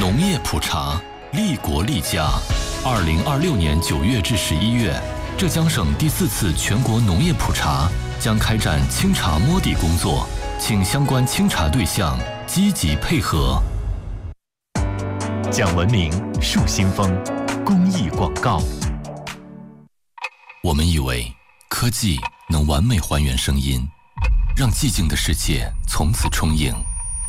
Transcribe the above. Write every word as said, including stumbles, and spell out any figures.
农业普查，利国利家。二零二六年九月至十一月，浙江省第四次全国农业普查将开展清查摸底工作，请相关清查对象积极配合。 讲文明树新风，公益广告。 我们以为科技能完美还原声音，让寂静的世界从此充盈。